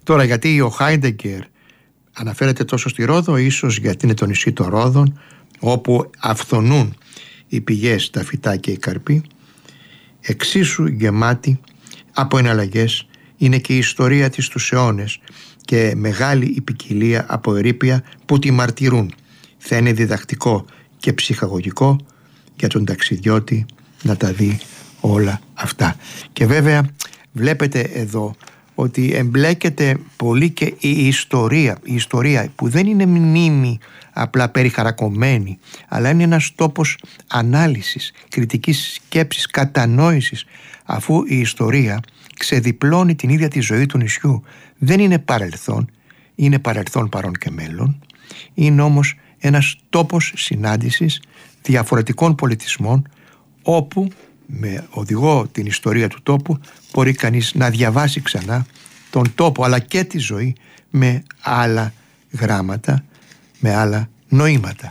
Τώρα, γιατί ο Χάιντεγκερ αναφέρεται τόσο στη Ρόδο? Ίσως γιατί είναι το νησί των Ρόδων, όπου αυθονούν οι πηγές, τα φυτά και οι καρποί. Εξίσου γεμάτη από εναλλαγές είναι και η ιστορία της στους αιώνες και μεγάλη η ποικιλία από ερείπια που τη μαρτυρούν. Θα είναι διδακτικό και ψυχαγωγικό για τον ταξιδιώτη να τα δει όλα αυτά. Και βέβαια βλέπετε εδώ ότι εμπλέκεται πολύ και η ιστορία που δεν είναι μνήμη απλά περιχαρακωμένη, αλλά είναι ένας τόπος ανάλυσης, κριτικής σκέψης, κατανόησης, αφού η ιστορία ξεδιπλώνει την ίδια τη ζωή του νησιού. Δεν είναι παρελθόν, είναι παρελθόν, παρόν και μέλλον. Είναι όμως ένας τόπος συνάντησης διαφορετικών πολιτισμών, όπου με οδηγό την ιστορία του τόπου μπορεί κανείς να διαβάσει ξανά τον τόπο αλλά και τη ζωή με άλλα γράμματα, με άλλα νοήματα.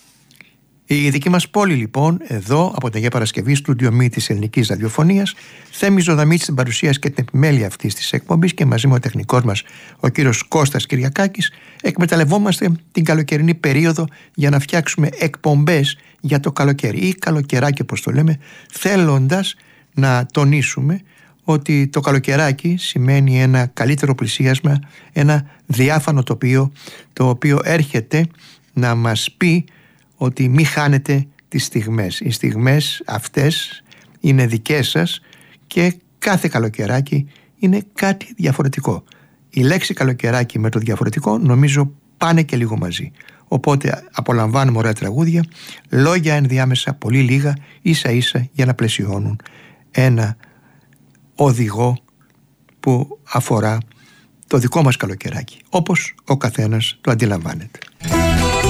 Η δική μας πόλη λοιπόν, εδώ από την Αγία Παρασκευή, στούντιο Μη της Ελληνικής Ραδιοφωνίας, Θέμης Ζωδαμίτης στην παρουσίαση και την επιμέλεια αυτής της εκπομπής και μαζί με ο τεχνικός μας ο κύριος Κώστας Κυριακάκης, εκμεταλλευόμαστε την καλοκαιρινή περίοδο για να φτιάξουμε εκπομπές για το καλοκαίρι ή καλοκαιράκι όπως το λέμε, θέλοντας να τονίσουμε ότι το καλοκαιράκι σημαίνει ένα καλύτερο πλησίασμα, ένα διάφανο τοπίο, το οποίο έρχεται να μας πει ότι μη χάνετε τις στιγμές. Οι στιγμές αυτές είναι δικές σας και κάθε καλοκαιράκι είναι κάτι διαφορετικό. Η λέξη καλοκαιράκι με το διαφορετικό νομίζω πάνε και λίγο μαζί. Οπότε απολαμβάνουμε ωραία τραγούδια, λόγια ενδιάμεσα πολύ λίγα, ίσα ίσα για να πλαισιώνουν ένα οδηγό που αφορά το δικό μας καλοκαιράκι, όπως ο καθένας το αντιλαμβάνεται.